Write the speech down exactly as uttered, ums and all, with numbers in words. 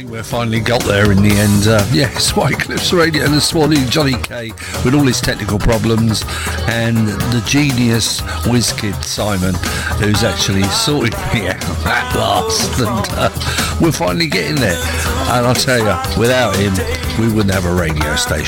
We finally got there in the end. Uh, yeah, it's Wycliffe's Radio this morning. Johnny K with all his technical problems, and the genius whiz kid Simon, who's actually sorted me out at last. And uh, we're finally getting there. And I'll tell you, without him, we wouldn't have a radio station.